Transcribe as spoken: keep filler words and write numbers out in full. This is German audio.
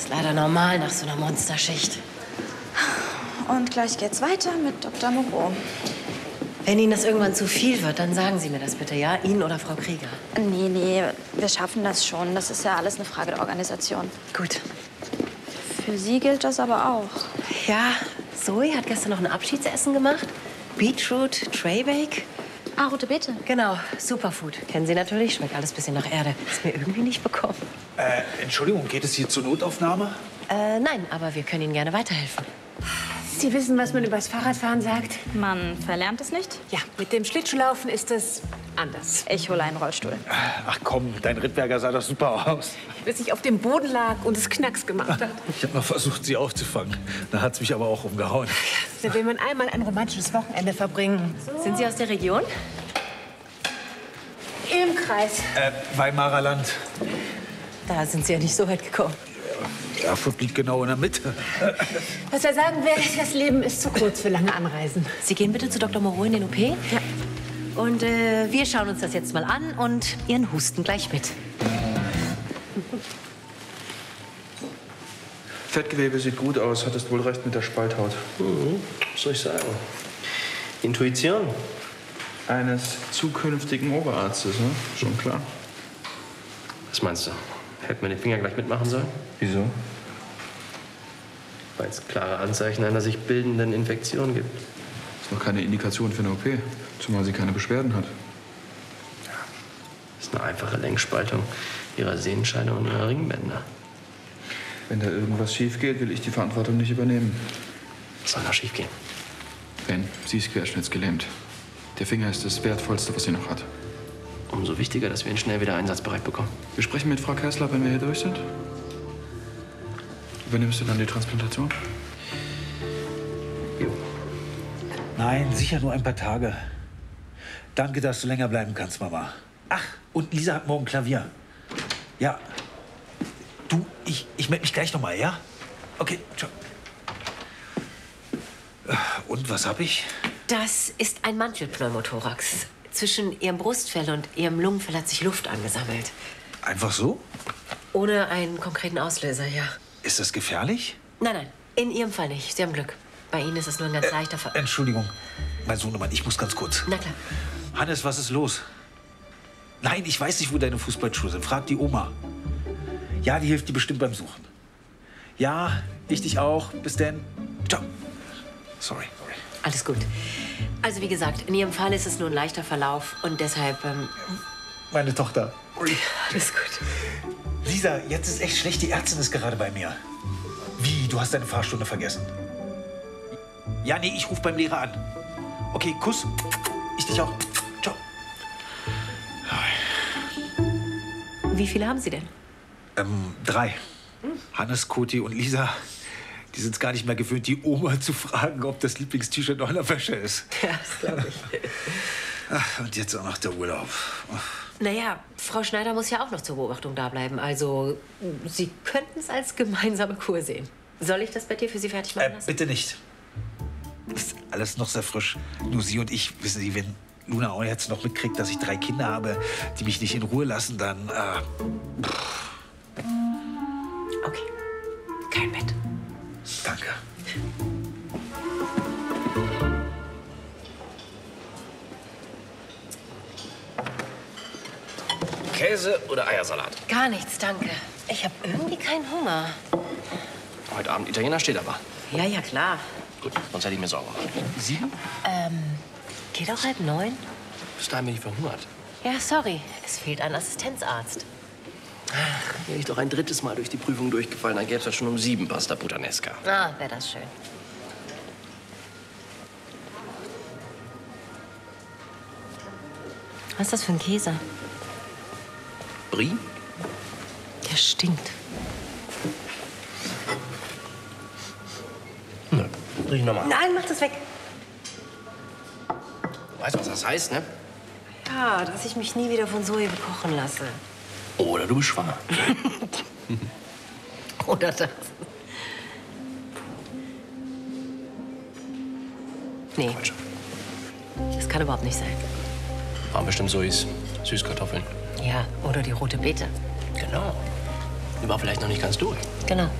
Leider normal nach so einer Monsterschicht. Und gleich geht's weiter mit Doktor Moreau. Wenn Ihnen das irgendwann zu viel wird, dann sagen Sie mir das bitte, ja? Ihnen oder Frau Krieger? Nee, nee, wir schaffen das schon. Das ist ja alles eine Frage der Organisation. Gut. Für Sie gilt das aber auch. Ja, Zoe hat gestern noch ein Abschiedsessen gemacht. Beetroot, Traybake. Ah, rote Beete. Genau, Superfood. Kennen Sie natürlich, schmeckt alles ein bisschen nach Erde. Ist mir irgendwie nicht bekommen. Äh, Entschuldigung, geht es hier zur Notaufnahme? Äh, nein, aber wir können Ihnen gerne weiterhelfen. Sie wissen, was man übers Fahrradfahren sagt? Man verlernt es nicht? Ja, mit dem Schlittschuhlaufen ist es anders. Ich hole einen Rollstuhl. Ach komm, dein Rittberger sah doch super aus. Bis ich auf dem Boden lag und es Knacks gemacht hat. Ich habe noch versucht, sie aufzufangen. Da hat es mich aber auch umgehauen. Da will man einmal ein romantisches Wochenende verbringen. Sind Sie aus der Region? Im Kreis. Äh, Weimarer Land. Da sind Sie ja nicht so weit gekommen. Erfurt liegt genau in der Mitte. Was er sagen will, das Leben ist zu kurz für lange Anreisen. Sie gehen bitte zu Doktor Moreau in den O P. Ja. Und äh, wir schauen uns das jetzt mal an und Ihren Husten gleich mit. Fettgewebe sieht gut aus, hattest wohl recht mit der Spalthaut. Mhm. Was soll ich sagen? Intuition? Eines zukünftigen Oberarztes, ne? Schon klar. Was meinst du? Hätten wir den Finger gleich mitmachen sollen? Wieso? Weil es klare Anzeichen einer sich bildenden Infektion gibt. Ist noch keine Indikation für eine O P, zumal sie keine Beschwerden hat. Das ist eine einfache Längsspaltung ihrer Sehenscheide und ihrer Ringbänder. Wenn da irgendwas schief geht, will ich die Verantwortung nicht übernehmen. Was soll da schief gehen? Ben, sie ist querschnittsgelähmt. Der Finger ist das Wertvollste, was sie noch hat. Umso wichtiger, dass wir ihn schnell wieder einsatzbereit bekommen. Wir sprechen mit Frau Kessler, wenn wir hier durch sind. Übernimmst du dann die Transplantation? Jo. Nein, sicher nur ein paar Tage. Danke, dass du länger bleiben kannst, Mama. Ach, und Lisa hat morgen Klavier. Ja. Du, ich, ich melde mich gleich noch mal, ja? Okay, ciao. Und was hab ich? Das ist ein Mantelpneumothorax. Zwischen Ihrem Brustfell und Ihrem Lungenfell hat sich Luft angesammelt. Einfach so? Ohne einen konkreten Auslöser, ja. Ist das gefährlich? Nein, nein, in Ihrem Fall nicht. Sie haben Glück. Bei Ihnen ist es nur ein ganz Äh, leichter Fall. Entschuldigung, mein Sohnemann, ich muss ganz kurz. Na klar. Hannes, was ist los? Nein, ich weiß nicht, wo deine Fußballschuhe sind. Frag die Oma. Ja, die hilft dir bestimmt beim Suchen. Ja, ich dich auch. Bis denn. Ciao. Sorry. Alles gut. Also wie gesagt, in Ihrem Fall ist es nur ein leichter Verlauf und deshalb... Ähm, Meine Tochter. Ui. alles gut. Lisa, jetzt ist echt schlecht. Die Ärztin ist gerade bei mir. Wie? Du hast deine Fahrstunde vergessen? Ja, nee, ich rufe beim Lehrer an. Okay, Kuss. Ich dich auch. Ciao. Wie viele haben Sie denn? Ähm, drei. Hannes, Koti und Lisa. Die sind es gar nicht mehr gewöhnt, die Oma zu fragen, ob das Lieblingst-T-Shirt noch in der Wäsche ist. Ja, das glaube ich. Ach, und jetzt auch noch der Urlaub. Naja, Frau Schneider muss ja auch noch zur Beobachtung da bleiben. Also, Sie könnten es als gemeinsame Kur sehen. Soll ich das Bett hier für Sie fertig machen Äh, lassen? bitte nicht. Das ist alles noch sehr frisch. Nur Sie und ich, wissen Sie, wenn Luna auch jetzt noch mitkriegt, dass ich drei Kinder habe, die mich nicht in Ruhe lassen, dann... Äh, okay, kein Bett. Danke. Käse oder Eiersalat? Gar nichts, danke. Ich habe irgendwie keinen Hunger. Heute Abend Italiener steht aber. Ja, ja, klar. Gut, sonst hätte ich mir Sorgen gemacht. Sieben? Ähm, geht auch halb neun? Bis dahin bin ich verhungert. Ja, sorry. Es fehlt ein Assistenzarzt. Wäre ich doch ein drittes Mal durch die Prüfung durchgefallen, dann gäbe es ja schon um sieben Pasta Puttanesca. Ah, wäre das schön. Was ist das für ein Käse? Brie? Der stinkt. Nö, riech nochmal. Nein, mach das weg. Weißt du, was das heißt, ne? Ja, dass ich mich nie wieder von Zoe bekochen lasse. Oder du bist schwanger. Oder das. Nee, Falsch. das kann überhaupt nicht sein. Waren bestimmt Zoes Süßkartoffeln. Ja, oder die rote Beete. Genau. Die war vielleicht noch nicht ganz durch. Genau.